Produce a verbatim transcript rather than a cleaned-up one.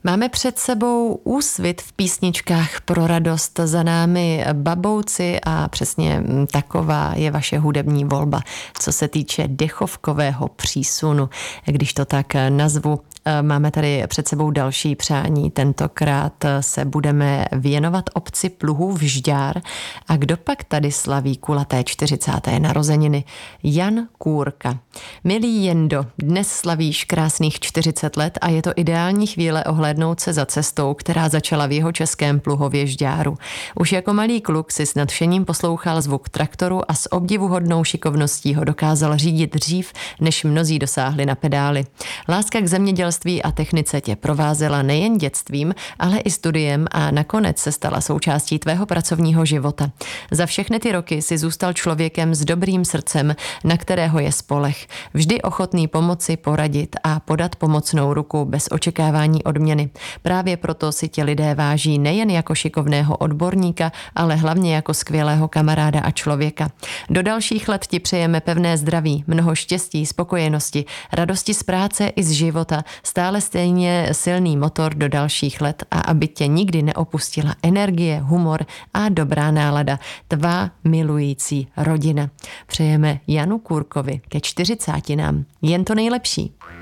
Máme před sebou úsvit v písničkách pro radost, za námi Babouci a přesně taková je vaše hudební volba, co se týče dechovkového přísunu, když to tak nazvu. Máme tady před sebou další přání. Tentokrát se budeme věnovat obci Pluhův Žďár. A kdo pak tady slaví kulaté čtyřicáté narozeniny? Jan Kůrka. Milý Jendo, dnes slavíš krásných čtyřicet let a je to ideální chvíle ohlédnout se za cestou, která začala v jeho českém Pluhově Žďáru. Už jako malý kluk si s nadšením poslouchal zvuk traktoru a s obdivuhodnou šikovností ho dokázal řídit dřív, než mnozí dosáhli na pedály. Láska k zemědělství a technice tě provázela nejen dětstvím, ale i studiem a nakonec se stala součástí tvého pracovního života. Za všechny ty roky si zůstal člověkem s dobrým srdcem, na kterého je spoleh. Vždy ochotný pomoci, poradit a podat pomocnou ruku bez očekávání odměny. Právě proto si tě lidé váží nejen jako šikovného odborníka, ale hlavně jako skvělého kamaráda a člověka. Do dalších let ti přejeme pevné zdraví, mnoho štěstí, spokojenosti, radosti z práce i z života, stále stejně silný motor do dalších let a aby tě nikdy neopustila energie, humor a dobrá nálada. Tvá milující rodina. Přejeme Janu Kůrkovi ke čtyřicátinám jen to nejlepší.